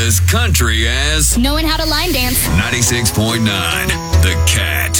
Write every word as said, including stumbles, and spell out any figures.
as country as knowing how to line dance. ninety-six point nine The Cat.